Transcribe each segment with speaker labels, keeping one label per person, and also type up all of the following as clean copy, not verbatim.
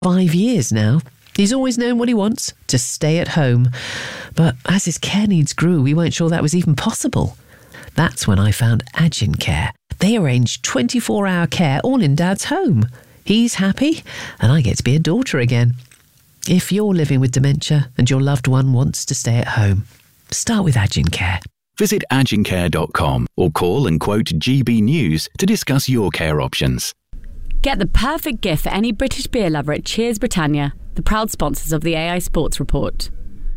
Speaker 1: 5 years now. He's always known what he wants, to stay at home. But as his care needs grew, we weren't sure that was even possible. That's when I found Agin Care. They arrange 24-hour care all in Dad's home. He's happy, and I get to be a daughter again. If you're living with dementia and your loved one wants to stay at home, start with Agin Care.
Speaker 2: Visit agincare.com or call and quote GB News to discuss your care options.
Speaker 3: Get the perfect gift for any British beer lover at Cheers Britannia, the proud sponsors of the AI Sports Report.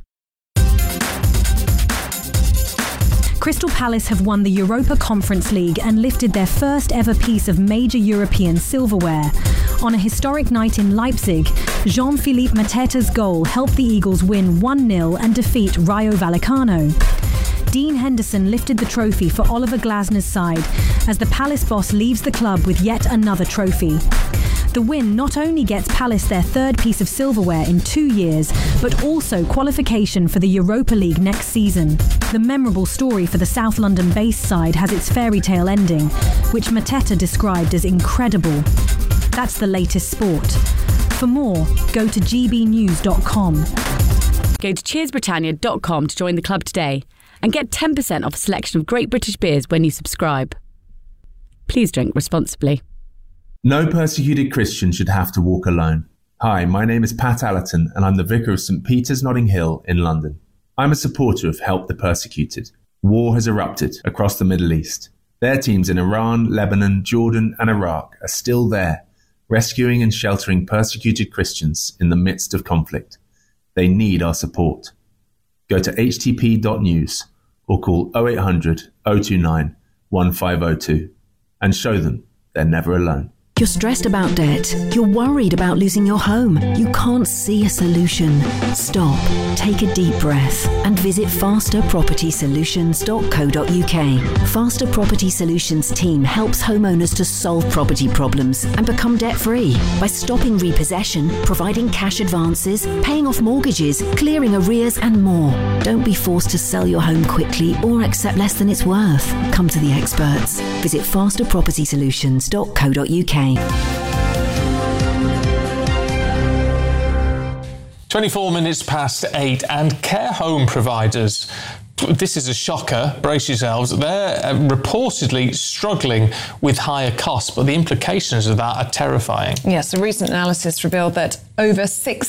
Speaker 4: Crystal Palace have won the Europa Conference League and lifted their first ever piece of major European silverware. On a historic night in Leipzig, Jean-Philippe Mateta's goal helped the Eagles win 1-0 and defeat Rayo Vallecano. Dean Henderson lifted the trophy for Oliver Glasner's side as the Palace boss leaves the club with yet another trophy. The win not only gets Palace their third piece of silverware in 2 years, but also qualification for the Europa League next season. The memorable story for the South London-based side has its fairy tale ending, which Mateta described as incredible. That's the latest sport. For more, go to gbnews.com.
Speaker 3: Go to cheersbritannia.com to join the club today and get 10% off a selection of great British beers when you subscribe. Please drink responsibly.
Speaker 5: No persecuted Christian should have to walk alone. Hi, my name is Pat Allerton and I'm the Vicar of St Peter's Notting Hill in London. I'm a supporter of Help the Persecuted. War has erupted across the Middle East. Their teams in Iran, Lebanon, Jordan and Iraq are still there, rescuing and sheltering persecuted Christians in the midst of conflict. They need our support. Go to htp.news or call 0800 029 1502 and show them they're never alone.
Speaker 6: You're stressed about debt. You're worried about losing your home. You can't see a solution. Stop, take a deep breath and visit fasterpropertysolutions.co.uk. Faster Property Solutions team helps homeowners to solve property problems and become debt-free by stopping repossession, providing cash advances, paying off mortgages, clearing arrears and more. Don't be forced to sell your home quickly or accept less than it's worth. Come to the experts. Visit fasterpropertysolutions.co.uk.
Speaker 7: 24 minutes past 8 and care home providers. This is a shocker, brace yourselves. They're reportedly struggling with higher costs, but the implications of that are terrifying.
Speaker 8: Yes, a recent analysis revealed that over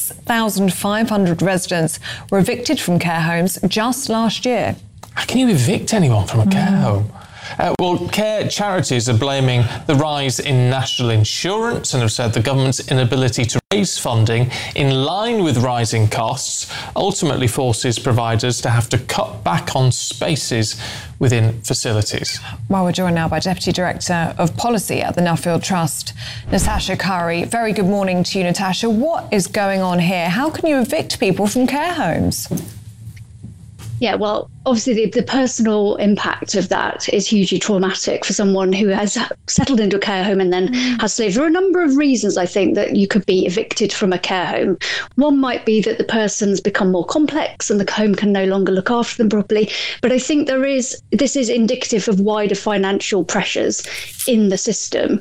Speaker 8: 6,500 residents were evicted from care homes just last year.
Speaker 7: How can you evict anyone from a care home? Well, care charities are blaming the rise in national insurance and have said the government's inability to raise funding in line with rising costs ultimately forces providers to have to cut back on spaces within facilities.
Speaker 8: Well, we're joined now by Deputy Director of Policy at the Nuffield Trust, Natasha Curry. Very good morning to you, Natasha. What is going on here? How can you evict people from care homes?
Speaker 9: Yeah, well, obviously the personal impact of that is hugely traumatic for someone who has settled into a care home and then has to leave. There are a number of reasons, I think, that you could be evicted from a care home. One might be that the person's become more complex and the home can no longer look after them properly. But I think this is indicative of wider financial pressures in the system.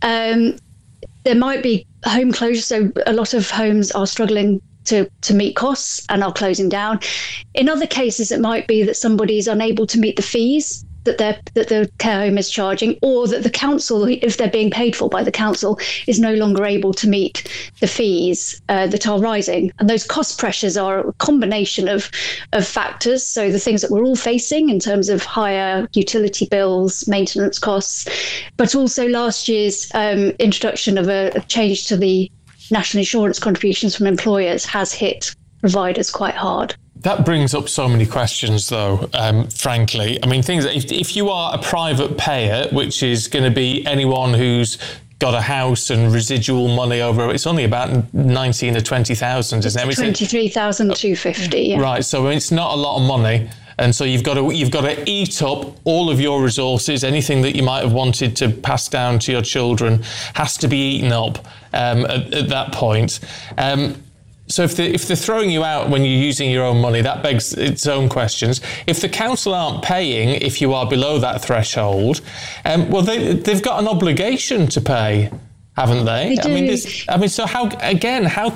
Speaker 9: There might be home closures, so a lot of homes are struggling to meet costs and are closing down. In other cases, it might be that somebody is unable to meet the fees that the care home is charging, or that the council, if they're being paid for by the council, is no longer able to meet the fees that are rising. And those cost pressures are a combination of factors. So the things that we're all facing in terms of higher utility bills, maintenance costs, but also last year's introduction of a change to the national insurance contributions from employers has hit providers quite hard.
Speaker 7: That brings up so many questions, though, frankly. I mean, things if you are a private payer, which is going to be anyone who's got a house and residual money over, it's only about 19 or 20,000, isn't it?
Speaker 9: 23,250, yeah.
Speaker 7: Right, so it's not a lot of money. And so you've got to eat up all of your resources. Anything that you might have wanted to pass down to your children has to be eaten up at that point. So if they're throwing you out when you're using your own money, that begs its own questions. If the council aren't paying, if you are below that threshold, well, they've got an obligation to pay. haven't they?
Speaker 9: They do.
Speaker 7: So how